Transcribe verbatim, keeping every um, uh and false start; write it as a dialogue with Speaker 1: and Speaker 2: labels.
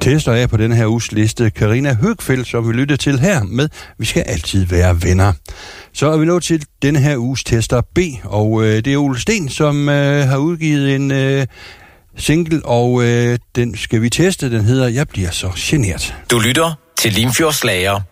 Speaker 1: tester af på den her uges liste Karina Høgfeldt, som vi lytter til her med Vi skal altid være venner. Så er vi nået til denne her uges tester B, og øh, det er Ole Sten, som øh, har udgivet en øh, single, og øh, den skal vi teste. Den hedder Jeg bliver så genert.
Speaker 2: Du lytter til Limfjords Slager.